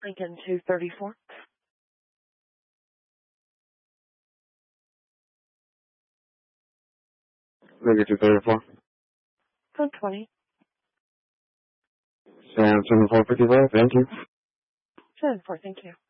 Lincoln 234. Lincoln 234. 120. Sam 7455, thank you. 74, thank you.